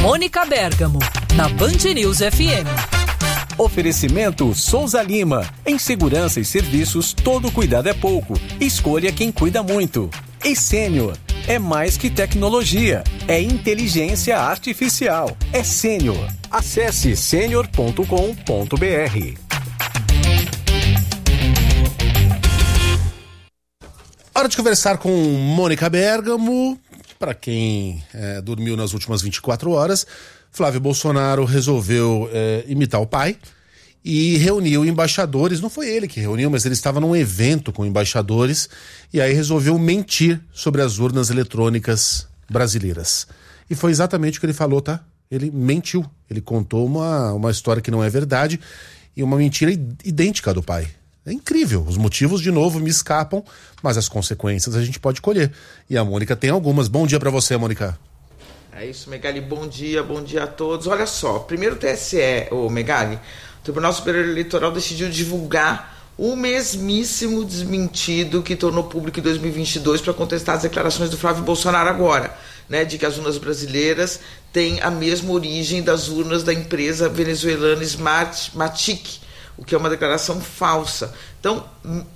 Mônica Bergamo, na Band News FM. Oferecimento Souza Lima. Em segurança e serviços, todo cuidado é pouco. Escolha quem cuida muito. E Sênior. É mais que tecnologia. É inteligência artificial. É Sênior. Acesse senior.com.br. Hora de conversar com Mônica Bergamo. Para quem dormiu nas últimas 24 horas, Flávio Bolsonaro resolveu imitar o pai e reuniu embaixadores. Não foi ele que reuniu, mas ele estava num evento com embaixadores e aí resolveu mentir sobre as urnas eletrônicas brasileiras. E foi exatamente o que ele falou, tá? Ele mentiu. Ele contou uma história que não é verdade e uma mentira idêntica do pai. É incrível. Os motivos, de novo, me escapam, mas as consequências a gente pode colher. E a Mônica tem algumas. Bom dia para você, Mônica. É isso, Megali. Bom dia a todos. Olha só, primeiro o TSE, Megali, o Tribunal Superior Eleitoral decidiu divulgar o mesmíssimo desmentido que tornou público em 2022 para contestar as declarações do Flávio Bolsonaro agora, né, de que as urnas brasileiras têm a mesma origem das urnas da empresa venezuelana Smartmatic, o que é uma declaração falsa. Então,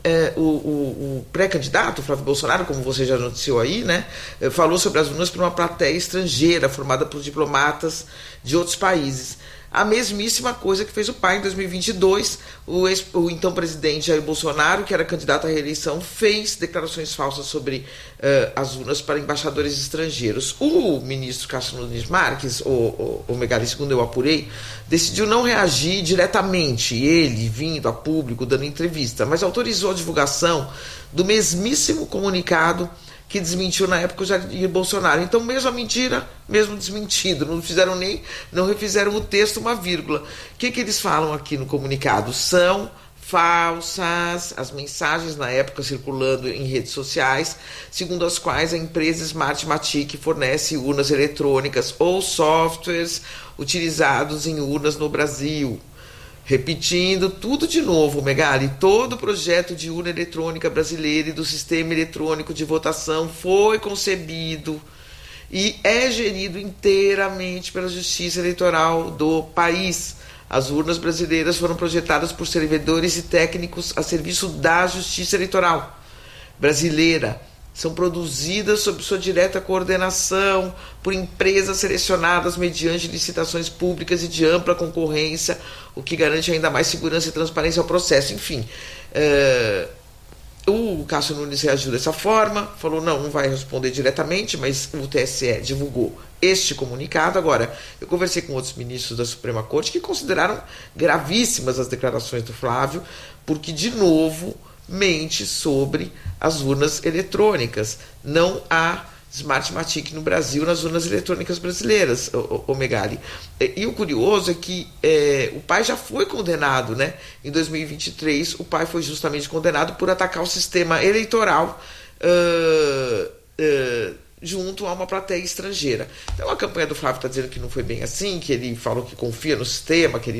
o pré-candidato, Flávio Bolsonaro, como você já noticiou aí, né, falou sobre as urnas para uma plateia estrangeira, formada por diplomatas de outros países. A mesmíssima coisa que fez o pai em 2022, o então presidente Jair Bolsonaro, que era candidato à reeleição, fez declarações falsas sobre as urnas para embaixadores estrangeiros. O ministro Cássio Nunes Marques, o Megali, segundo eu apurei, decidiu não reagir diretamente, ele vindo a público, dando entrevista, mas autorizou a divulgação do mesmíssimo comunicado que desmentiu na época o Jair Bolsonaro. Então, mesmo a mentira, mesmo desmentido, não refizeram o texto, uma vírgula. O que eles falam aqui no comunicado? São falsas as mensagens na época circulando em redes sociais, segundo as quais a empresa Smartmatic fornece urnas eletrônicas ou softwares utilizados em urnas no Brasil. Repetindo tudo de novo, Megali, todo o projeto de urna eletrônica brasileira e do sistema eletrônico de votação foi concebido e é gerido inteiramente pela Justiça Eleitoral do país. As urnas brasileiras foram projetadas por servidores e técnicos a serviço da Justiça Eleitoral brasileira. São produzidas sob sua direta coordenação por empresas selecionadas mediante licitações públicas e de ampla concorrência, o que garante ainda mais segurança e transparência ao processo. Enfim, o Cássio Nunes reagiu dessa forma, falou não vai responder diretamente, mas o TSE divulgou este comunicado. Agora, eu conversei com outros ministros da Suprema Corte que consideraram gravíssimas as declarações do Flávio, porque, de novo, mente sobre as urnas eletrônicas. Não há Smartmatic no Brasil nas urnas eletrônicas brasileiras, o Megali. E o curioso é que o pai já foi condenado, né? Em 2023, o pai foi justamente condenado por atacar o sistema eleitoral junto a uma plateia estrangeira. Então a campanha do Flávio está dizendo que não foi bem assim, que ele falou que confia no sistema, que ele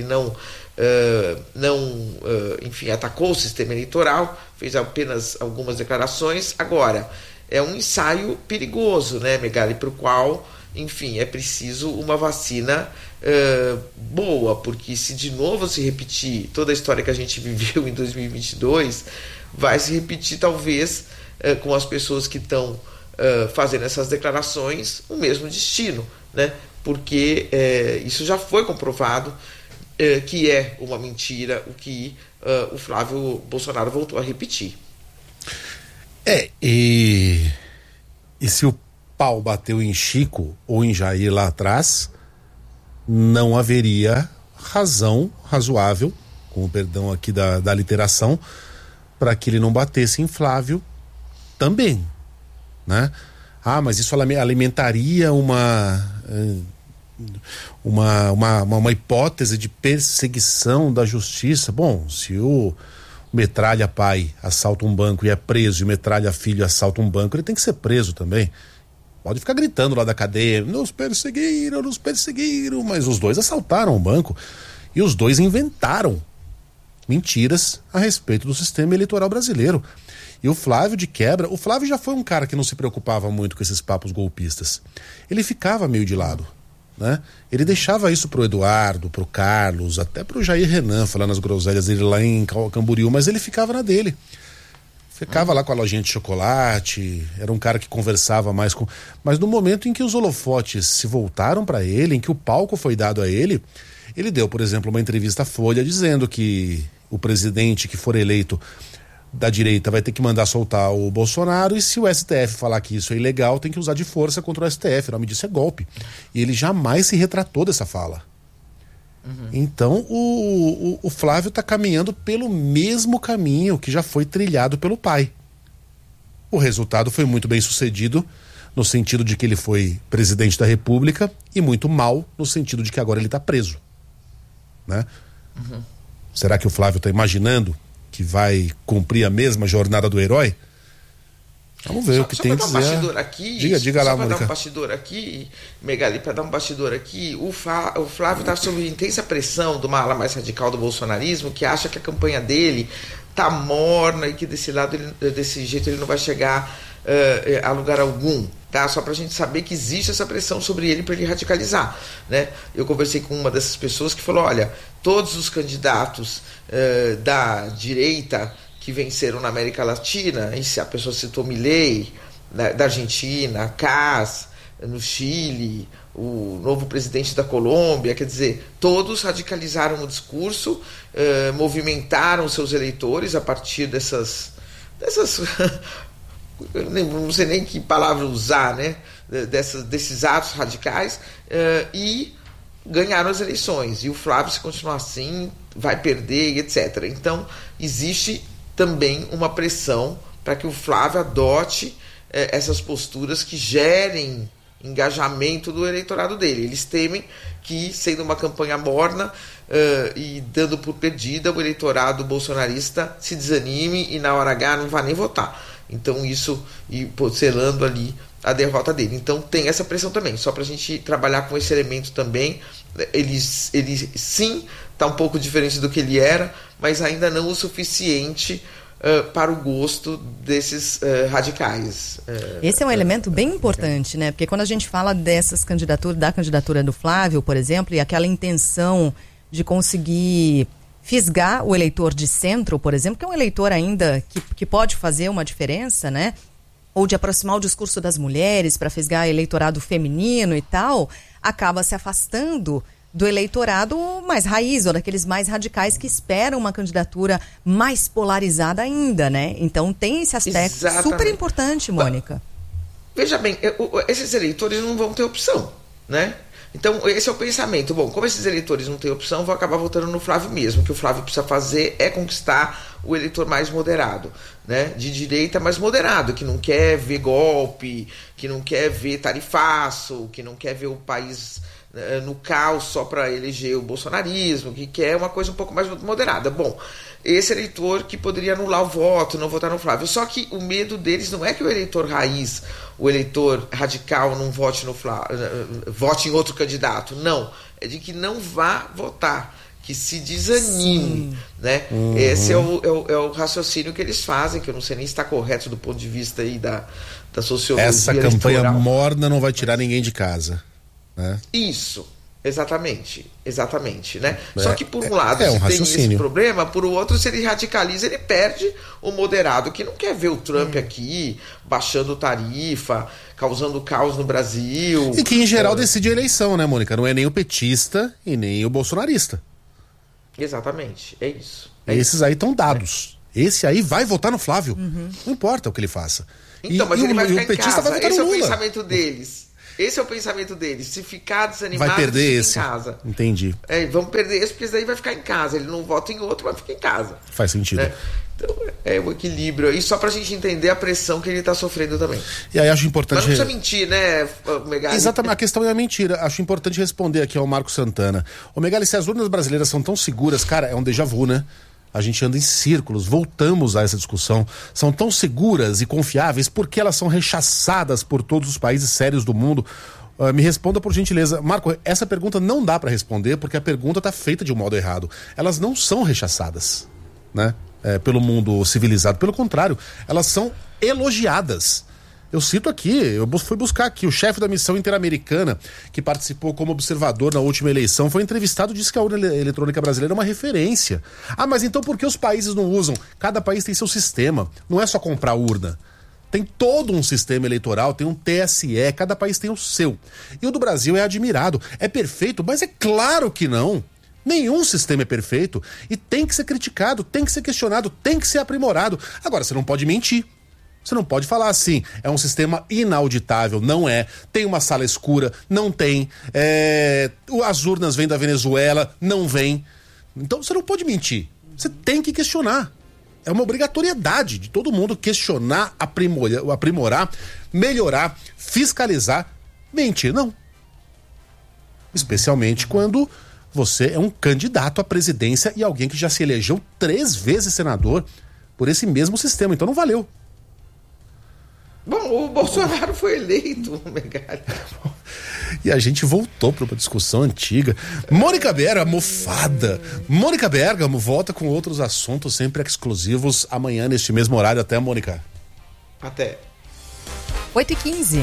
enfim, atacou o sistema eleitoral, fez apenas algumas declarações. Agora, é um ensaio perigoso, né, Megali, para o qual, enfim, é preciso uma vacina boa, porque se de novo se repetir toda a história que a gente viveu em 2022, vai se repetir talvez com as pessoas que estão fazendo essas declarações o mesmo destino, né? Porque isso já foi comprovado que é uma mentira, o que o Flávio Bolsonaro voltou a repetir. E se o pau bateu em Chico ou em Jair lá atrás, não haveria razão razoável, com o perdão aqui da literação, para que ele não batesse em Flávio também, né? Mas isso alimentaria uma hipótese de perseguição da justiça. Bom, se o metralha pai assalta um banco e é preso, e o metralha filho assalta um banco, ele tem que ser preso também. Pode ficar gritando lá da cadeia, nos perseguiram, mas os dois assaltaram o banco e os dois inventaram mentiras a respeito do sistema eleitoral brasileiro. E o Flávio, de quebra, o Flávio já foi um cara que não se preocupava muito com esses papos golpistas. Ele ficava meio de lado. né? Ele deixava isso pro Eduardo, pro Carlos, até pro Jair Renan, falando as groselhas dele lá em Camboriú, mas ele ficava na dele. Ficava lá com a lojinha de chocolate, era um cara que conversava mais com... Mas no momento em que os holofotes se voltaram para ele, em que o palco foi dado a ele, ele deu, por exemplo, uma entrevista à Folha dizendo que o presidente que for eleito da direita vai ter que mandar soltar o Bolsonaro, e se o STF falar que isso é ilegal, tem que usar de força contra o STF. O nome disso é golpe. E ele jamais se retratou dessa fala. Então o Flávio está caminhando pelo mesmo caminho que já foi trilhado pelo pai. O resultado foi muito bem sucedido, no sentido de que ele foi presidente da República, e muito mal no sentido de que agora ele está preso, né? Será que o Flávio está imaginando que vai cumprir a mesma jornada do herói? Vamos ver o que tem a dizer. Diga lá, Mônica. Para dar um bastidor aqui, Megali, para dar um bastidor aqui, o Flávio está sob intensa pressão de uma ala mais radical do bolsonarismo, que acha que a campanha dele tá morna e que desse jeito ele não vai chegar a lugar algum, tá? Só pra gente saber que existe essa pressão sobre ele para ele radicalizar, né? Eu conversei com uma dessas pessoas que falou, olha, todos os candidatos da direita que venceram na América Latina, e se a pessoa citou Milei, da Argentina, Kast, no Chile, o novo presidente da Colômbia, quer dizer, todos radicalizaram o discurso, movimentaram seus eleitores a partir dessas não sei nem que palavra usar, né? Desses atos radicais, e ganharam as eleições. E o Flávio, se continuar assim, vai perder, etc. Então, existe também uma pressão para que o Flávio adote essas posturas que gerem engajamento do eleitorado dele. Eles temem que, sendo uma campanha morna e dando por perdida, o eleitorado bolsonarista se desanime e na hora H não vá nem votar. Então isso, e selando ali a derrota dele. Então tem essa pressão também, só para a gente trabalhar com esse elemento também. Ele sim está um pouco diferente do que ele era, mas ainda não o suficiente para o gosto desses radicais. Esse é um elemento bem importante, né? Porque quando a gente fala dessas candidaturas, da candidatura do Flávio, por exemplo, e aquela intenção de conseguir fisgar o eleitor de centro, por exemplo, que é um eleitor ainda que pode fazer uma diferença, né? Ou de aproximar o discurso das mulheres para fisgar eleitorado feminino e tal, acaba se afastando do eleitorado mais raiz, ou daqueles mais radicais que esperam uma candidatura mais polarizada ainda, né? Então tem esse aspecto super importante, Mônica. Veja bem, esses eleitores não vão ter opção, né? Então esse é o pensamento. Bom, como esses eleitores não têm opção, vão acabar votando no Flávio mesmo. O que o Flávio precisa fazer é conquistar o eleitor mais moderado, né? De direita, mais moderado, que não quer ver golpe, que não quer ver tarifaço, que não quer ver o país no caos só para eleger o bolsonarismo, que quer uma coisa um pouco mais moderada. Bom, esse eleitor que poderia anular o voto, não votar no Flávio. Só que o medo deles não é que o eleitor raiz, o eleitor radical não vote no Flávio, vote em outro candidato. Não, é de que não vá votar, que se desanime, né? Esse é o raciocínio que eles fazem, que eu não sei nem se está correto do ponto de vista aí da sociologia. Essa campanha eleitoral morna não vai tirar ninguém de casa, né? Isso, exatamente, né? Só que por um lado um tem esse problema, por outro, se ele radicaliza, ele perde o moderado que não quer ver o Trump aqui baixando tarifa, causando caos no Brasil. E que em geral decide a eleição, né, Mônica? Não é nem o petista e nem o bolsonarista. Exatamente, é isso. Esses aí estão dados. Esse aí vai votar no Flávio. Não importa o que ele faça. Então, mas ele vai ficar em casa. Esse é o Lula. pensamento deles. Esse é o pensamento deles. Se ficar desanimado, vai perder esse. Em casa. Entendi. Vamos perder esse, porque esse daí vai ficar em casa. Ele não vota em outro, vai ficar em casa. Faz sentido. Né? Então, é o equilíbrio aí, só pra gente entender a pressão que ele tá sofrendo também. E aí acho importante... Mas não precisa mentir, né, Megali? Exatamente, a questão é a mentira. Acho importante responder aqui ao Marco Santana. Ô Megali, se as urnas brasileiras são tão seguras, cara, é um déjà vu, né? A gente anda em círculos, voltamos a essa discussão. São tão seguras e confiáveis porque elas são rechaçadas por todos os países sérios do mundo. Me responda por gentileza. Marco, essa pergunta não dá para responder porque a pergunta está feita de um modo errado. Elas não são rechaçadas, né? Pelo mundo civilizado. Pelo contrário, elas são elogiadas. Eu cito aqui, eu fui buscar aqui, o chefe da missão interamericana que participou como observador na última eleição foi entrevistado e disse que a urna eletrônica brasileira é uma referência. Ah, mas então por que os países não usam? Cada país tem seu sistema, não é só comprar urna. Tem todo um sistema eleitoral, tem um TSE, cada país tem o seu. E o do Brasil é admirado. É perfeito? Mas é claro que não. Nenhum sistema é perfeito e tem que ser criticado, tem que ser questionado, tem que ser aprimorado. Agora, você não pode mentir. Você não pode falar assim, é um sistema inauditável, não é. Tem uma sala escura, não tem. As urnas vêm da Venezuela, não vêm. Então você não pode mentir. Você tem que questionar. É uma obrigatoriedade de todo mundo questionar, aprimorar, melhorar, fiscalizar. Mentir, não. Especialmente quando você é um candidato à presidência e alguém que já se elegeu 3 vezes senador por esse mesmo sistema. Então não valeu. Bom, o Bolsonaro foi eleito, Megali. E a gente voltou para uma discussão antiga. Mônica Bergamo, mofada. Mônica Bergamo volta com outros assuntos sempre exclusivos amanhã neste mesmo horário. Até, Mônica. Até. 8h15.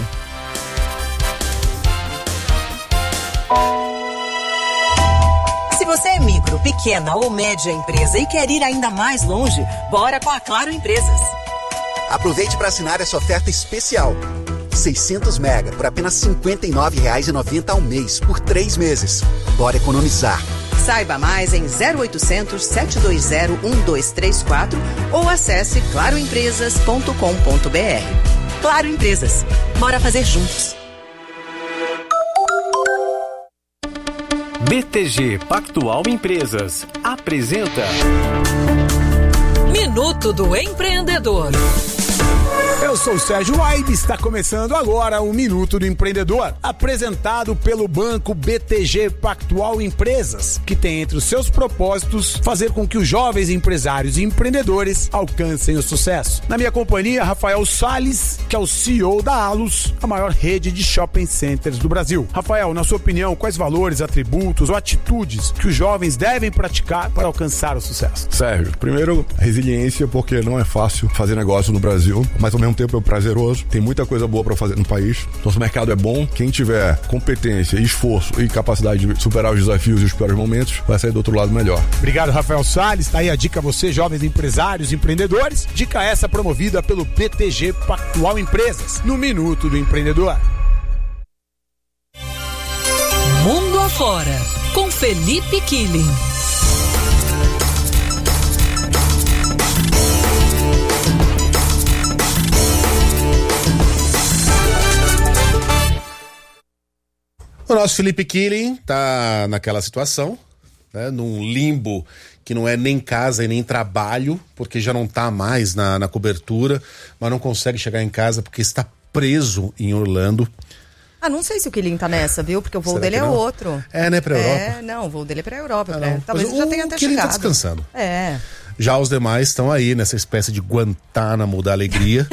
Se você é micro, pequena ou média empresa e quer ir ainda mais longe, bora com a Claro Empresas. Aproveite para assinar essa oferta especial. 600 mega por apenas R$ 59,90 ao mês, por 3 meses. Bora economizar. Saiba mais em 0800 720 1234 ou acesse claroempresas.com.br. Claro Empresas. Bora fazer juntos. BTG Pactual Empresas apresenta Minuto do Empreendedor. Eu sou o Sérgio Waib, está começando agora o Minuto do Empreendedor, apresentado pelo Banco BTG Pactual Empresas, que tem entre os seus propósitos fazer com que os jovens empresários e empreendedores alcancem o sucesso. Na minha companhia, Rafael Salles, que é o CEO da Allos, a maior rede de shopping centers do Brasil. Rafael, na sua opinião, quais valores, atributos ou atitudes que os jovens devem praticar para alcançar o sucesso? Sérgio, primeiro, resiliência, porque não é fácil fazer negócio no Brasil, mas ao mesmo tempo é prazeroso, tem muita coisa boa para fazer no país. Nosso mercado é bom, quem tiver competência, esforço e capacidade de superar os desafios e os piores momentos, vai sair do outro lado melhor. Obrigado, Rafael Salles. Tá aí a dica a você, jovens empresários e empreendedores. Dica essa promovida pelo BTG Pactual Empresas, no Minuto do Empreendedor. Mundo afora, com Felipe Killing. O nosso Felipe Killing tá naquela situação, né, num limbo que não é nem casa e nem trabalho, porque já não tá mais na cobertura, mas não consegue chegar em casa porque está preso em Orlando. Ah, não sei se o Killing tá nessa, viu? Porque o voo Será dele que é não? outro. É, né, pra Europa? Não, o voo dele é pra Europa. Não. Talvez Mas já tenha até o Killing chegado. tá descansando. É. Já os demais estão aí nessa espécie de Guantánamo da alegria.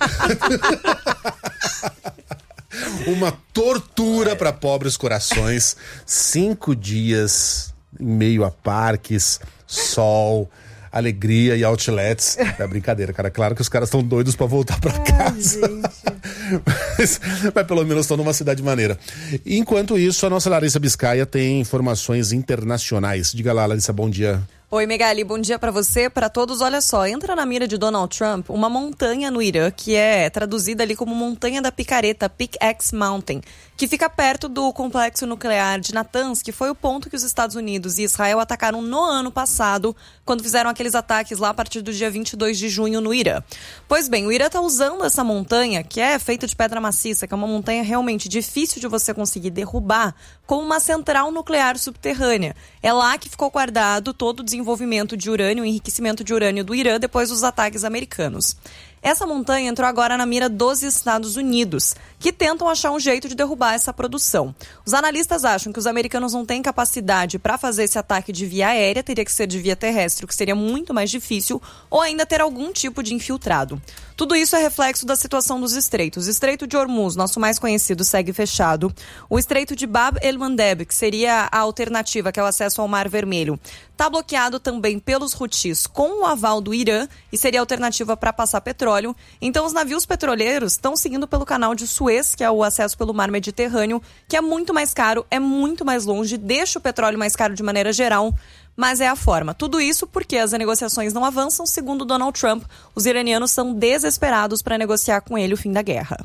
Uma tortura para pobres corações. 5 dias em meio a parques, sol, alegria e outlets. É brincadeira, cara. Claro que os caras estão doidos para voltar para casa. Mas pelo menos estão numa cidade maneira. Enquanto isso, a nossa Larissa Biscaia tem informações internacionais. Diga lá, Larissa, bom dia. Oi, Megali, bom dia pra você, pra todos. Olha só, entra na mira de Donald Trump uma montanha no Irã, que é traduzida ali como Montanha da Picareta, Pickaxe Mountain, que fica perto do complexo nuclear de Natanz, que foi o ponto que os Estados Unidos e Israel atacaram no ano passado, quando fizeram aqueles ataques lá a partir do dia 22 de junho no Irã. Pois bem, o Irã está usando essa montanha, que é feita de pedra maciça, que é uma montanha realmente difícil de você conseguir derrubar, como uma central nuclear subterrânea. É lá que ficou guardado todo o desenvolvimento de urânio, o enriquecimento de urânio do Irã depois dos ataques americanos. Essa montanha entrou agora na mira dos Estados Unidos, que tentam achar um jeito de derrubar essa produção. Os analistas acham que os americanos não têm capacidade para fazer esse ataque de via aérea, teria que ser de via terrestre, o que seria muito mais difícil, ou ainda ter algum tipo de infiltrado. Tudo isso é reflexo da situação dos estreitos. O Estreito de Hormuz, nosso mais conhecido, segue fechado. O Estreito de Bab el-Mandeb, que seria a alternativa, que é o acesso ao Mar Vermelho, Está bloqueado também pelos Houthis com o aval do Irã e seria alternativa para passar petróleo. Então os navios petroleiros estão seguindo pelo canal de Suez, que é o acesso pelo mar Mediterrâneo, que é muito mais caro, é muito mais longe, deixa o petróleo mais caro de maneira geral, mas é a forma. Tudo isso porque as negociações não avançam, segundo Donald Trump. Os iranianos são desesperados para negociar com ele o fim da guerra.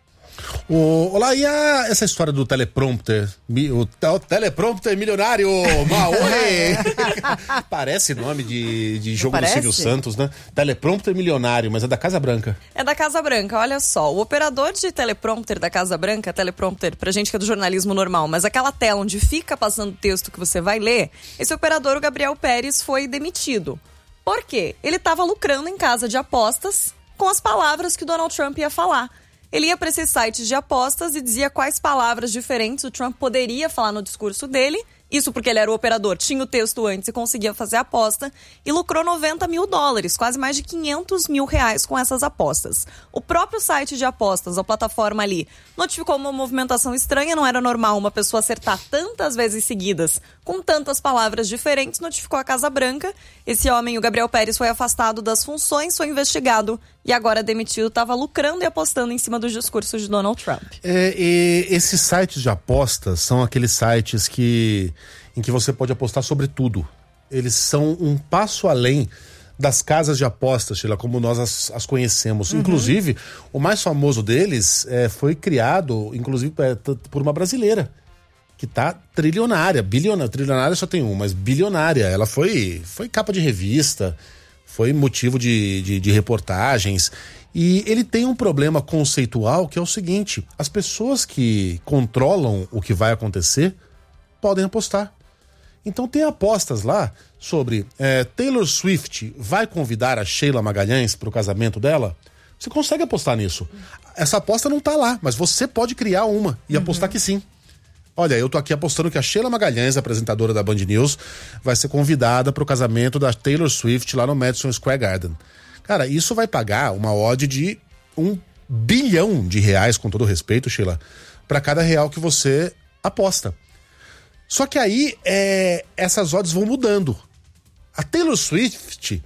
Olá, e essa história do teleprompter? O teleprompter milionário, Maori! Parece nome de jogo do Silvio Santos, né? Teleprompter milionário, mas é da Casa Branca. É da Casa Branca, olha só. O operador de teleprompter da Casa Branca, teleprompter pra gente que é do jornalismo normal, mas aquela tela onde fica passando o texto que você vai ler, esse operador, o Gabriel Pérez, foi demitido. Por quê? Ele estava lucrando em casa de apostas com as palavras que o Donald Trump ia falar. Ele ia para esses sites de apostas e dizia quais palavras diferentes o Trump poderia falar no discurso dele. Isso porque ele era o operador, tinha o texto antes e conseguia fazer a aposta. E lucrou $90 mil, quase mais de R$500 mil com essas apostas. O próprio site de apostas, a plataforma ali, notificou uma movimentação estranha. Não era normal uma pessoa acertar tantas vezes seguidas com tantas palavras diferentes. Notificou a Casa Branca. Esse homem, o Gabriel Pérez, foi afastado das funções, foi investigado e agora demitido. Estava lucrando e apostando em cima dos discursos de Donald Trump. Esses sites de apostas são aqueles sites em que você pode apostar sobre tudo. Eles são um passo além das casas de apostas, Sheila, como nós as conhecemos. Uhum. Inclusive, o mais famoso deles foi criado, inclusive, por uma brasileira, que tá trilionária, bilionária. Trilionária só tem um, mas bilionária. Ela foi capa de revista, foi motivo de reportagens. E ele tem um problema conceitual que é o seguinte: as pessoas que controlam o que vai acontecer podem apostar. Então tem apostas lá sobre Taylor Swift vai convidar a Sheila Magalhães para o casamento dela. Você consegue apostar nisso. Essa aposta não tá lá, mas você pode criar uma e apostar que sim. Olha, eu tô aqui apostando que a Sheila Magalhães, apresentadora da Band News, vai ser convidada para o casamento da Taylor Swift lá no Madison Square Garden. Cara, isso vai pagar uma odd de R$1 bilhão, com todo respeito, Sheila, para cada real que você aposta. Só que aí essas odds vão mudando. A Taylor Swift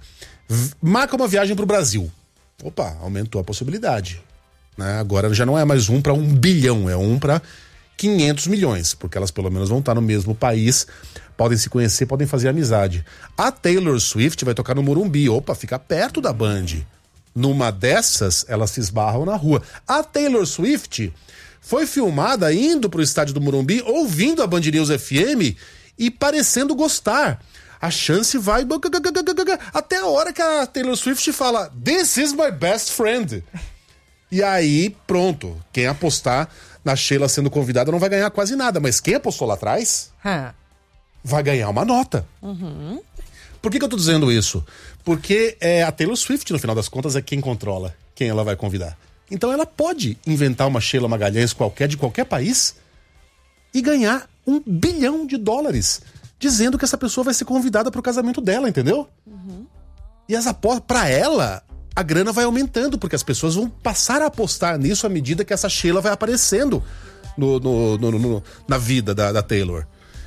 marca uma viagem pro Brasil. Opa, aumentou a possibilidade. Né? Agora já não é mais 1 para 1 bilhão, é 1 para 500 milhões, porque elas pelo menos vão estar no mesmo país, podem se conhecer, podem fazer amizade. A Taylor Swift vai tocar no Morumbi. Opa, fica perto da Band. Numa dessas, elas se esbarram na rua. A Taylor Swift foi filmada indo pro estádio do Morumbi, ouvindo a Band News FM e parecendo gostar. A chance vai até a hora que a Taylor Swift fala "This is my best friend". E aí, pronto. Quem apostar na Sheila sendo convidada não vai ganhar quase nada, mas quem apostou lá atrás vai ganhar uma nota. Uhum. Por que eu tô dizendo isso? Porque a Taylor Swift, no final das contas, é quem controla quem ela vai convidar. Então ela pode inventar uma Sheila Magalhães de qualquer país e ganhar $1 bilhão dizendo que essa pessoa vai ser convidada pro casamento dela, entendeu? Uhum. E as apostas, pra ela, a grana vai aumentando, porque as pessoas vão passar a apostar nisso à medida que essa Sheila vai aparecendo na vida da Taylor.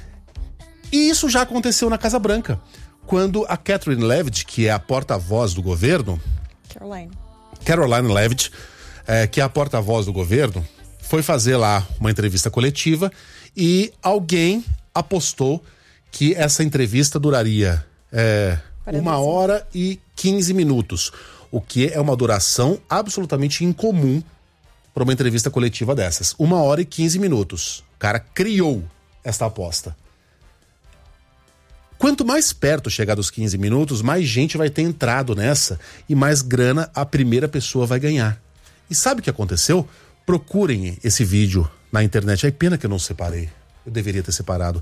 E isso já aconteceu na Casa Branca, quando a Catherine Levitt, que é a porta-voz do governo... Caroline Levitt, que é a porta-voz do governo, foi fazer lá uma entrevista coletiva e alguém apostou que essa entrevista duraria 1 hora e 15 minutos, o que é uma duração absolutamente incomum para uma entrevista coletiva dessas. 1 hora e 15 minutos. O cara criou esta aposta. Quanto mais perto chegar dos 15 minutos, mais gente vai ter entrado nessa e mais grana a primeira pessoa vai ganhar. E sabe o que aconteceu? Procurem esse vídeo na internet. É pena que eu não separei. Eu deveria ter separado.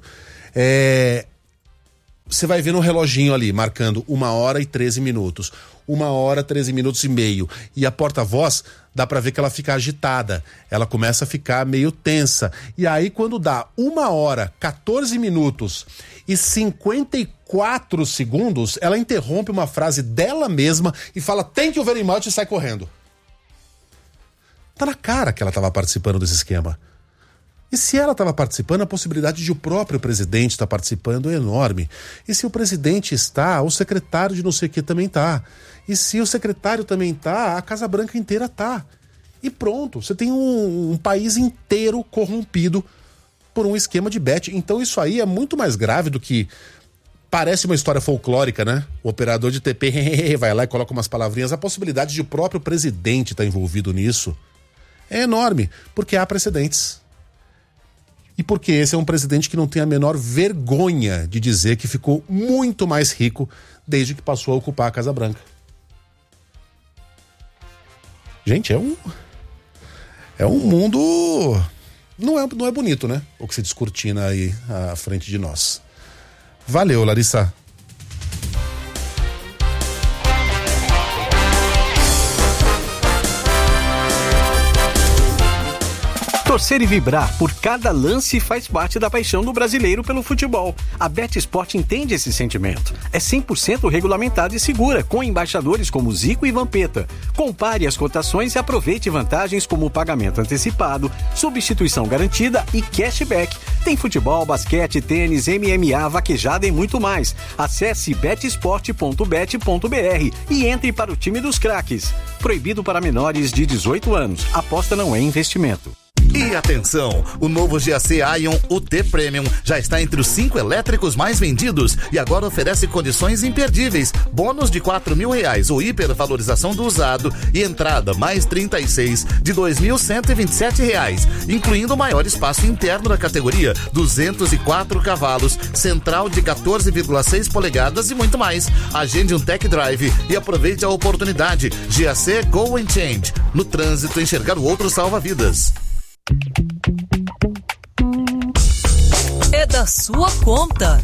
Você vai ver no reloginho ali, marcando 1 hora e 13 minutos. 1 hora, 13 minutos e meio. E a porta-voz, dá pra ver que ela fica agitada. Ela começa a ficar meio tensa. E aí, quando dá 1 hora, 14 minutos e 54 segundos, ela interrompe uma frase dela mesma e fala "Thank you very much" e sai correndo. Tá na cara que ela tava participando desse esquema. E se ela estava participando, a possibilidade de o próprio presidente estar participando é enorme. E se o presidente está, o secretário de não sei o que também está. E se o secretário também está, a Casa Branca inteira está. E pronto, você tem um país inteiro corrompido por um esquema de bet. Então isso aí é muito mais grave do que... Parece uma história folclórica, né? O operador de TP vai lá e coloca umas palavrinhas. A possibilidade de o próprio presidente estar envolvido nisso é enorme, porque há precedentes. E porque esse é um presidente que não tem a menor vergonha de dizer que ficou muito mais rico desde que passou a ocupar a Casa Branca. Gente, é um mundo... Não é bonito, né? O que se descortina aí à frente de nós. Valeu, Larissa. Torcer e vibrar por cada lance faz parte da paixão do brasileiro pelo futebol. A BetSport entende esse sentimento. É 100% regulamentada e segura, com embaixadores como Zico e Vampeta. Compare as cotações e aproveite vantagens como pagamento antecipado, substituição garantida e cashback. Tem futebol, basquete, tênis, MMA, vaquejada e muito mais. Acesse betsport.bet.br e entre para o time dos craques. Proibido para menores de 18 anos. Aposta não é investimento. E atenção, o novo GAC Aion UT Premium já está entre os 5 elétricos mais vendidos e agora oferece condições imperdíveis, bônus de R$4.000 ou hipervalorização do usado e entrada mais 36 de R$2.127, incluindo o maior espaço interno da categoria, 204 cavalos, central de 14,6 polegadas e muito mais. Agende um tech drive e aproveite a oportunidade. GAC Go and Change. No trânsito, enxergar o outro salva vidas. É da sua conta.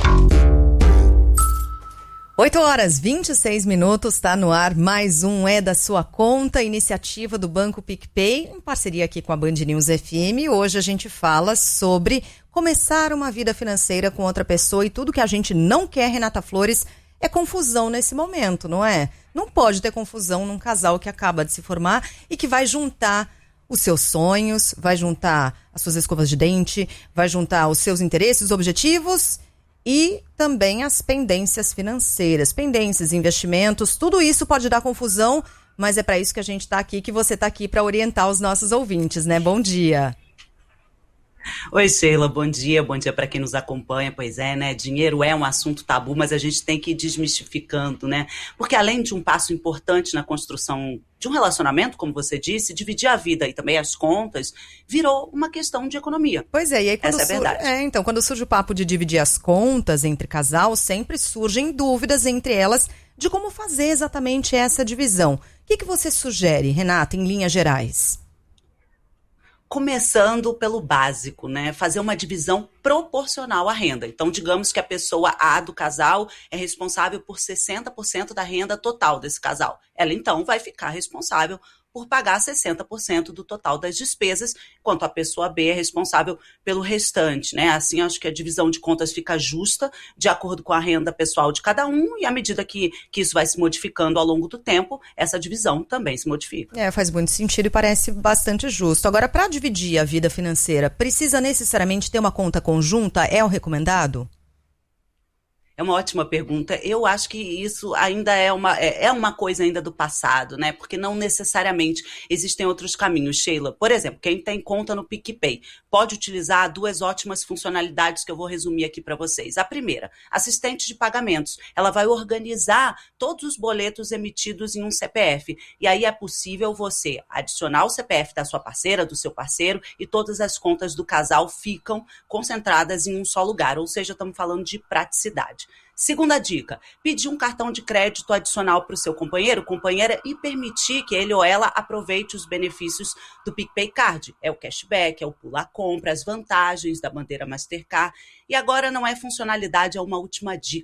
8h26, está no ar mais um É da Sua Conta, iniciativa do Banco PicPay, em parceria aqui com a Band News FM. Hoje a gente fala sobre começar uma vida financeira com outra pessoa e tudo que a gente não quer, Renata Flores, é confusão nesse momento, não é? Não pode ter confusão num casal que acaba de se formar e que vai juntar os seus sonhos, vai juntar as suas escovas de dente, vai juntar os seus interesses, objetivos e também as pendências financeiras, pendências, investimentos, tudo isso pode dar confusão, mas é para isso que a gente está aqui, que você está aqui para orientar os nossos ouvintes, né? Bom dia. Oi, Sheila, bom dia para quem nos acompanha. Pois é, né, dinheiro é um assunto tabu, mas a gente tem que ir desmistificando, né, porque além de um passo importante na construção de um relacionamento, como você disse, dividir a vida e também as contas virou uma questão de economia. Pois é, e aí quando essa é a verdade. Então, quando surge o papo de dividir as contas entre casal, sempre surgem dúvidas entre elas de como fazer exatamente essa divisão. O que você sugere, Renata, em linhas gerais? Começando pelo básico, né? Fazer uma divisão proporcional à renda. Então, digamos que a pessoa A do casal é responsável por 60% da renda total desse casal. Ela, então, vai ficar responsável por pagar 60% do total das despesas, enquanto a pessoa B é responsável pelo restante, né? Assim, acho que a divisão de contas fica justa, de acordo com a renda pessoal de cada um, e à medida que isso vai se modificando ao longo do tempo, essa divisão também se modifica. Faz muito sentido e parece bastante justo. Agora, para dividir a vida financeira, precisa necessariamente ter uma conta conjunta? É o recomendado? É uma ótima pergunta. Eu acho que isso ainda é uma coisa ainda do passado, né? Porque não necessariamente existem outros caminhos, Sheila. Por exemplo, quem tem conta no PicPay pode utilizar 2 ótimas funcionalidades que eu vou resumir aqui para vocês. A primeira, assistente de pagamentos. Ela vai organizar todos os boletos emitidos em um CPF. E aí é possível você adicionar o CPF da sua parceira, do seu parceiro, e todas as contas do casal ficam concentradas em um só lugar. Ou seja, estamos falando de praticidade. Segunda dica, pedir um cartão de crédito adicional para o seu companheiro, companheira, e permitir que ele ou ela aproveite os benefícios do PicPay Card. É o cashback, é o pular compra, as vantagens da bandeira Mastercard. E agora não é funcionalidade, é uma última dica.